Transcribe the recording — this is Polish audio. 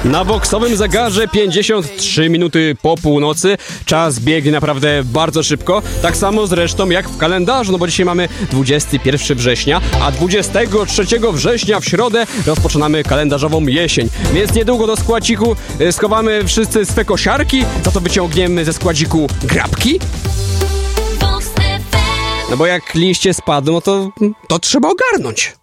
Na boksowym zegarze 53 minuty po północy. Czas biegnie naprawdę bardzo szybko. Tak samo zresztą jak w kalendarzu, no bo dzisiaj mamy 21 września, a 23 września w środę rozpoczynamy kalendarzową jesień. Więc niedługo do składziku schowamy wszyscy swe kosiarki, za to wyciągniemy ze składziku grabki. No bo jak liście spadną, no to trzeba ogarnąć.